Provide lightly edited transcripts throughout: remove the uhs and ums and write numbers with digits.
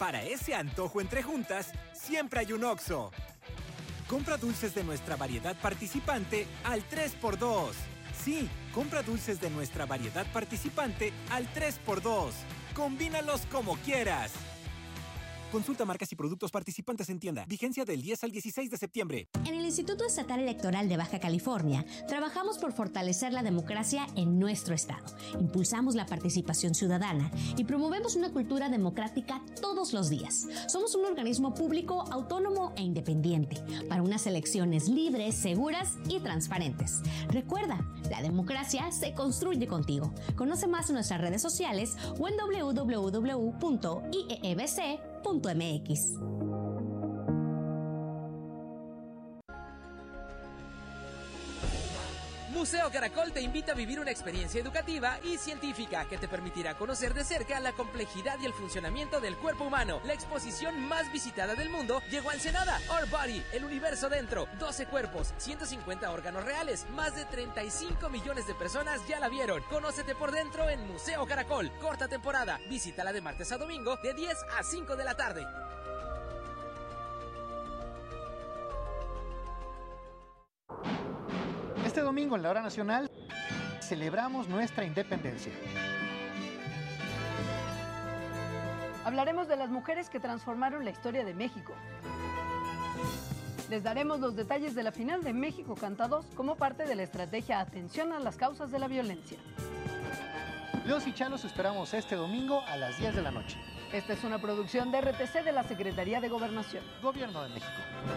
Para ese antojo entre juntas, siempre hay un Oxxo. Compra dulces de nuestra variedad participante al 3x2. Sí, compra dulces de nuestra variedad participante al 3x2. Combínalos como quieras. Consulta marcas y productos participantes en tienda. Vigencia del 10 al 16 de septiembre. En el Instituto Estatal Electoral de Baja California, trabajamos por fortalecer la democracia en nuestro estado. Impulsamos la participación ciudadana y promovemos una cultura democrática todos los días. Somos un organismo público, autónomo e independiente para unas elecciones libres, seguras y transparentes. Recuerda, la democracia se construye contigo. Conoce más en nuestras redes sociales o en www.iebc.mx. Museo Caracol te invita a vivir una experiencia educativa y científica que te permitirá conocer de cerca la complejidad y el funcionamiento del cuerpo humano. La exposición más visitada del mundo llegó a Ensenada. Our Body, el universo dentro. 12 cuerpos, 150 órganos reales. Más de 35 millones de personas ya la vieron. Conócete por dentro en Museo Caracol. Corta temporada. Visítala de martes a domingo de 10 a 5 de la tarde. Este domingo en la Hora Nacional celebramos nuestra independencia. Hablaremos de las mujeres que transformaron la historia de México. Les daremos los detalles de la final de México Canta 2 como parte de la estrategia Atención a las causas de la violencia. Los y Chalos esperamos este domingo a las 10 de la noche. Esta es una producción de RTC de la Secretaría de Gobernación. Gobierno de México.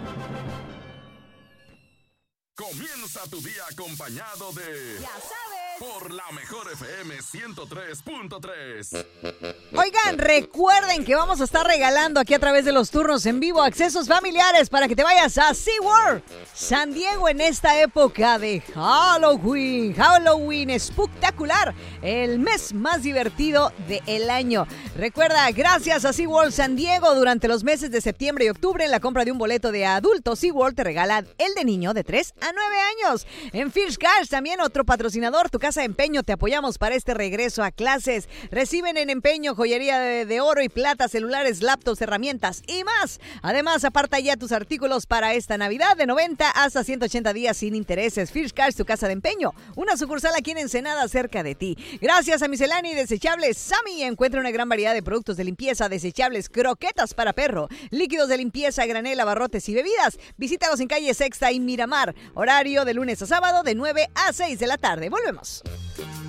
Comienza tu día acompañado de... Ya sabes. Por la mejor FM 103.3. Oigan, recuerden que vamos a estar regalando aquí a través de los turnos en vivo accesos familiares para que te vayas a SeaWorld San Diego en esta época de Halloween. Halloween espectacular, el mes más divertido del año. Recuerda, gracias a SeaWorld San Diego, durante los meses de septiembre y octubre, en la compra de un boleto de adulto, SeaWorld te regala el de niño de 3 a 9 años. En Fish Cash, también otro patrocinador, tu casa de empeño, te apoyamos para este regreso a clases. Reciben en empeño joyería de oro y plata, celulares, laptops, herramientas y más. Además, aparta ya tus artículos para esta Navidad de 90 hasta 180 días sin intereses. Fish Cash, tu casa de empeño, una sucursal aquí en Ensenada, cerca de ti. Gracias a Miscelánea y Desechables Sammy, encuentra una gran variedad de productos de limpieza, desechables, croquetas para perro, líquidos de limpieza, granel, abarrotes y bebidas. Visítalos en calle Sexta y Miramar. Horario de lunes a sábado de 9 a 6 de la tarde. Volvemos.